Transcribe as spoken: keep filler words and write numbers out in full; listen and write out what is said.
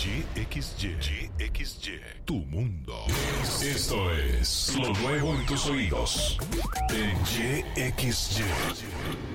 Y X Y. Y X Y. Tu mundo. Esto es lo nuevo en tus oídos. En Y X Y.